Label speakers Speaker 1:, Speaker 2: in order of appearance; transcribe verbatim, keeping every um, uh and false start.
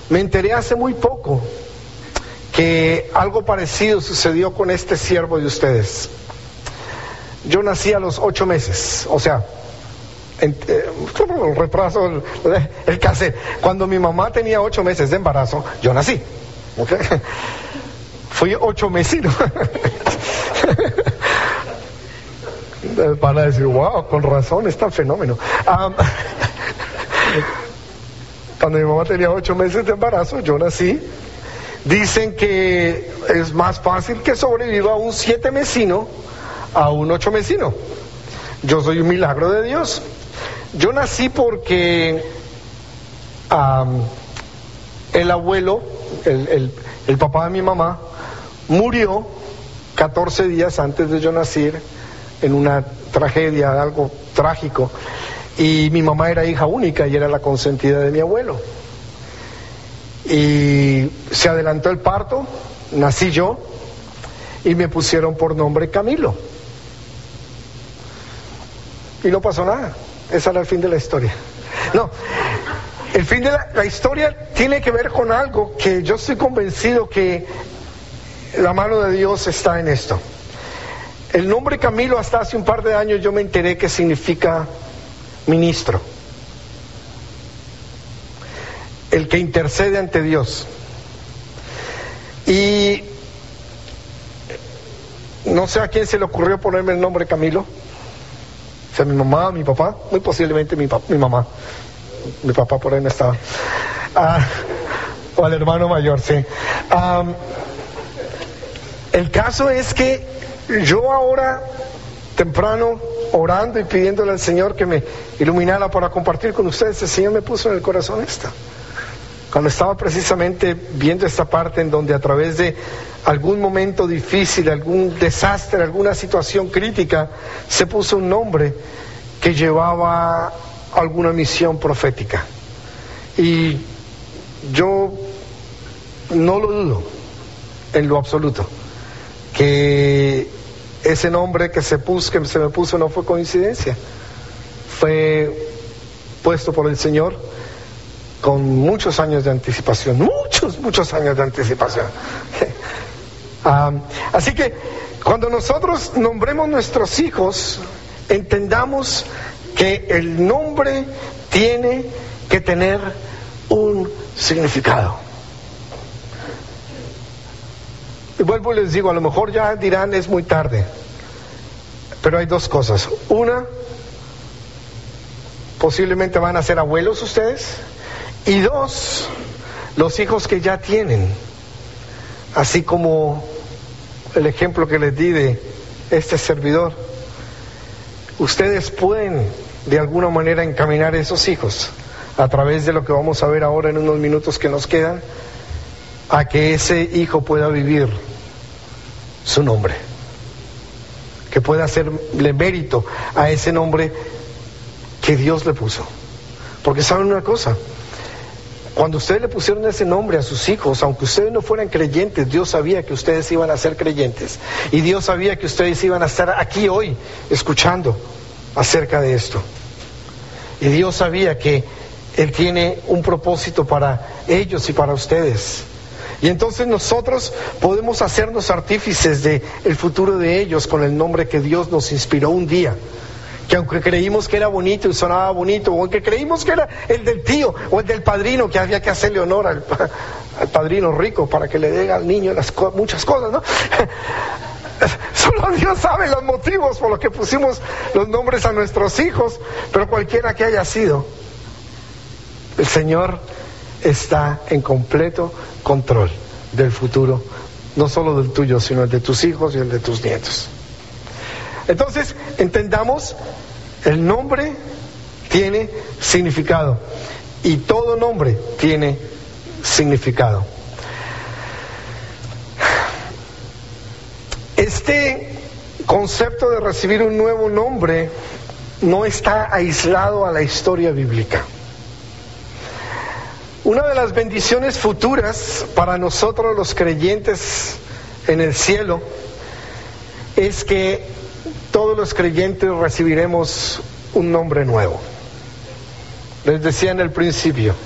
Speaker 1: Me enteré hace muy poco que algo parecido sucedió con este siervo de ustedes. Yo nací a los ocho meses, o sea, en, eh, retraso el, el cassette. Cuando mi mamá tenía ocho meses de embarazo, yo nací. ¿Okay? Fui ocho mesino. Van a decir, wow, con razón, es tan fenómeno. Um, cuando mi mamá tenía ocho meses de embarazo, yo nací. Dicen que es más fácil que sobreviva un siete mesino a un ocho mesino. Yo soy un milagro de Dios. Yo nací porque um, el abuelo, el, el, el papá de mi mamá, murió catorce días antes de yo nacer en una tragedia, algo trágico. Y mi mamá era hija única y era la consentida de mi abuelo. Y se adelantó el parto, nací yo y me pusieron por nombre Camilo. Y no pasó nada. Ese era el fin de la historia. No, el fin de la, la historia tiene que ver con algo que yo estoy convencido que la mano de Dios está en esto. El nombre Camilo, hasta hace un par de años yo me enteré que significa ministro, el que intercede ante Dios. Y no sé a quién se le ocurrió ponerme el nombre Camilo. O sea, mi mamá, mi papá, muy posiblemente mi, pa- mi mamá. Mi papá por ahí no estaba. Ah, o al hermano mayor, sí. Um, el caso es que yo ahora, temprano, orando y pidiéndole al Señor que me iluminara para compartir con ustedes, el Señor me puso en el corazón esta. Cuando estaba precisamente viendo esta parte en donde a través de algún momento difícil, algún desastre, alguna situación crítica, se puso un nombre que llevaba alguna misión profética. Y yo no lo dudo en lo absoluto, que ese nombre que se puso, que se me puso, no fue coincidencia, fue puesto por el Señor con muchos años de anticipación, muchos, muchos años de anticipación. um, así que cuando nosotros nombremos nuestros hijos, entendamos que el nombre tiene que tener un significado. Y vuelvo y les digo, a lo mejor ya dirán es muy tarde, pero hay dos cosas. Una, posiblemente van a ser abuelos ustedes. Y dos, los hijos que ya tienen, así como el ejemplo que les di de este servidor, ustedes pueden de alguna manera encaminar a esos hijos a través de lo que vamos a ver ahora en unos minutos que nos quedan, a que ese hijo pueda vivir su nombre, que pueda hacerle mérito a ese nombre que Dios le puso. Porque saben una cosa, cuando ustedes le pusieron ese nombre a sus hijos, aunque ustedes no fueran creyentes, Dios sabía que ustedes iban a ser creyentes. Y Dios sabía que ustedes iban a estar aquí hoy escuchando acerca de esto. Y Dios sabía que Él tiene un propósito para ellos y para ustedes. Y entonces nosotros podemos hacernos artífices del futuro de ellos con el nombre que Dios nos inspiró un día. Que aunque creímos que era bonito y sonaba bonito, o aunque creímos que era el del tío o el del padrino, que había que hacerle honor al, al padrino rico para que le dé al niño las co- muchas cosas, ¿no? Solo Dios sabe los motivos por los que pusimos los nombres a nuestros hijos, pero cualquiera que haya sido, el Señor está en completo control del futuro, no solo del tuyo, sino el de tus hijos y el de tus nietos. Entonces, entendamos, el nombre tiene significado y todo nombre tiene significado. Este concepto de recibir un nuevo nombre no está aislado a la historia bíblica. Una de las bendiciones futuras para nosotros los creyentes en el cielo es que todos los creyentes recibiremos un nombre nuevo. Les decía en el principio,